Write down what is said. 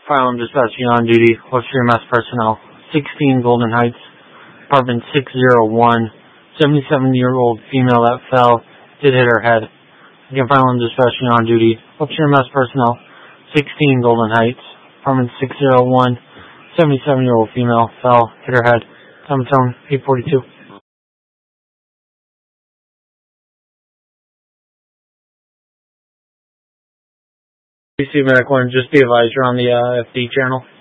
File and dispatching on duty. Webster Mass personnel. 16 Golden Heights, apartment 601. 77-year-old female that fell did hit her head. Again, file and dispatching on duty. Webster Mass personnel. 16 Golden Heights, apartment 601. 77-year-old female fell, hit her head. Time tone 8:42. PC Medic 1, just be advised you're on the FD channel.